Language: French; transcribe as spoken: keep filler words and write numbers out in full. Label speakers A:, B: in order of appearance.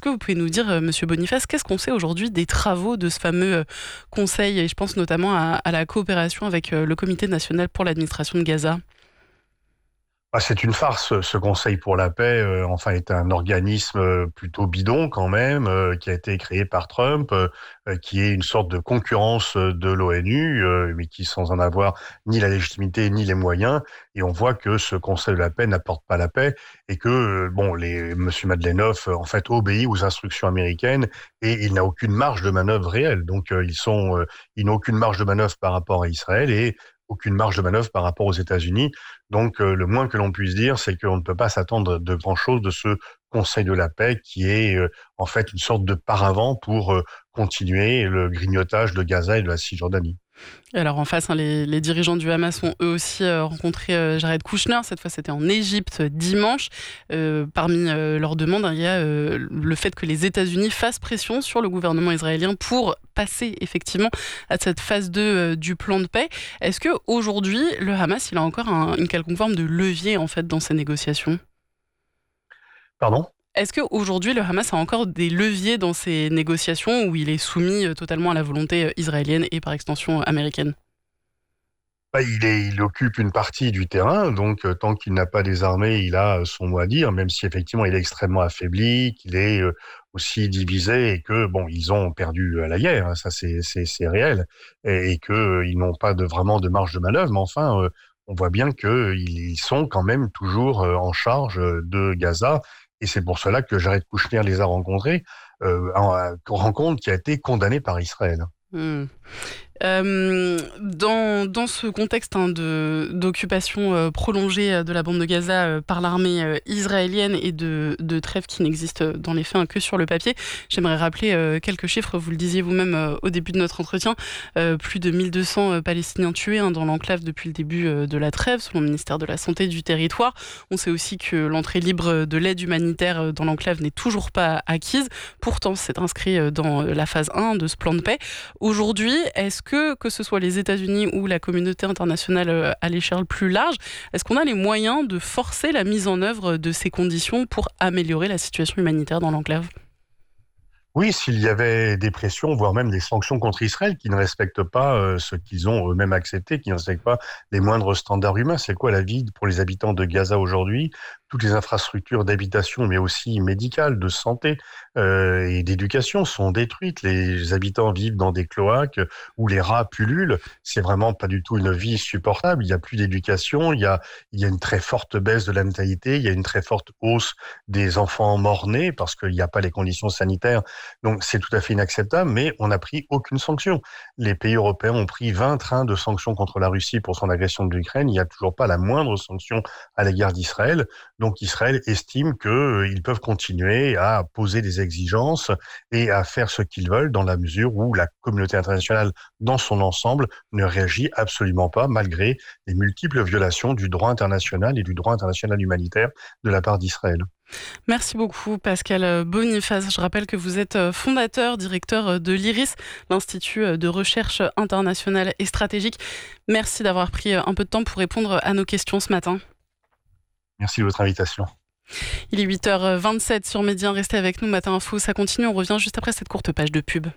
A: que vous pouvez nous dire, euh, Monsieur Boniface, qu'est-ce qu'on sait aujourd'hui des travaux de ce fameux euh, conseil? Et je pense notamment à, à la coopération avec euh, le Comité national pour l'administration de Gaza.
B: Ah, c'est une farce, ce Conseil pour la paix. Euh, enfin, est un organisme euh, plutôt bidon quand même, euh, qui a été créé par Trump, euh, euh, qui est une sorte de concurrence euh, de l'ONU, euh, mais qui sans en avoir ni la légitimité ni les moyens. Et on voit que ce Conseil de la paix n'apporte pas la paix et que euh, bon, les Monsieur Madlenov euh, en fait obéit aux instructions américaines et il n'a aucune marge de manœuvre réelle. Donc euh, ils sont, euh, ils n'ont aucune marge de manœuvre par rapport à Israël et aucune marge de manœuvre par rapport aux États-Unis. Donc, euh, le moins que l'on puisse dire, c'est qu'on ne peut pas s'attendre de grand-chose de ce Conseil de la paix qui est euh, en fait une sorte de paravent pour euh, continuer le grignotage de Gaza et de la Cisjordanie.
A: Et alors en face, hein, les, les dirigeants du Hamas ont eux aussi euh, rencontré euh, Jared Kushner. Cette fois, c'était en Égypte euh, dimanche. Euh, parmi euh, leurs demandes, hein, il y a euh, le fait que les États-Unis fassent pression sur le gouvernement israélien pour passer effectivement à cette phase deux euh, du plan de paix. Est-ce que aujourd'hui, le Hamas, il a encore un- une quelconque forme de levier en fait dans ces négociations?
B: Pardon?
A: Est-ce qu'aujourd'hui, le Hamas a encore des leviers dans ces négociations où il est soumis euh, totalement à la volonté euh, israélienne et par extension euh, américaine?
B: Bah, il est, il occupe une partie du terrain, donc euh, tant qu'il n'a pas désarmé, il a euh, son mot à dire, même si effectivement il est extrêmement affaibli, qu'il est euh, aussi divisé et que bon, ils ont perdu euh, la guerre, hein, ça c'est c'est c'est réel, et, et que euh, ils n'ont pas de vraiment de marge de manœuvre, mais enfin, euh, on voit bien que euh, ils sont quand même toujours euh, en charge euh, de Gaza, et c'est pour cela que Jared Kushner les a rencontrés, euh, en, en rencontre qui a été condamnée par Israël.
A: Hmm. Euh, dans, dans ce contexte hein, de, d'occupation euh, prolongée euh, de la bande de Gaza euh, par l'armée euh, israélienne et de, de trêve qui n'existe euh, dans les faits hein, que sur le papier, j'aimerais rappeler euh, quelques chiffres. Vous le disiez vous-même euh, au début de notre entretien, euh, plus de mille deux cents euh, Palestiniens tués hein, dans l'enclave depuis le début euh, de la trêve, selon le ministère de la Santé du territoire. On sait aussi que l'entrée libre de l'aide humanitaire euh, dans l'enclave n'est toujours pas acquise. Pourtant, c'est inscrit euh, dans la phase un de ce plan de paix. Aujourd'hui, est-ce que, que ce soit les États-Unis ou la communauté internationale euh, à l'échelle plus large, est-ce qu'on a les moyens de forcer la mise en œuvre de ces conditions pour améliorer la situation humanitaire dans l'enclave?
B: Oui, s'il y avait des pressions, voire même des sanctions contre Israël qui ne respectent pas euh, ce qu'ils ont eux-mêmes accepté, qui ne respectent pas les moindres standards humains. C'est quoi la vie pour les habitants de Gaza aujourd'hui? Toutes les infrastructures d'habitation, mais aussi médicales, de santé euh, et d'éducation sont détruites. Les habitants vivent dans des cloaques où les rats pullulent. C'est vraiment pas du tout une vie supportable. Il y a plus d'éducation, il y a, il y a une très forte baisse de la natalité, il y a une très forte hausse des enfants morts-nés parce qu'il n'y a pas les conditions sanitaires, donc c'est tout à fait inacceptable, mais on n'a pris aucune sanction. Les pays européens ont pris vingt trains de sanctions contre la Russie pour son agression de l'Ukraine. Il n'y a toujours pas la moindre sanction à l'égard d'Israël. Donc Israël estime qu'ils euh, peuvent continuer à poser des exigences et à faire ce qu'ils veulent dans la mesure où la communauté internationale dans son ensemble ne réagit absolument pas malgré les multiples violations du droit international et du droit international humanitaire de la part d'Israël.
A: Merci beaucoup Pascal Boniface. Je rappelle que vous êtes fondateur, directeur de l'I R I S, l'Institut de recherche internationale et stratégique. Merci d'avoir pris un peu de temps pour répondre à nos questions ce matin.
B: Merci de votre invitation.
A: Il est huit heures vingt-sept sur Média. Restez avec nous, Matin Info, ça continue. On revient juste après cette courte page de pub.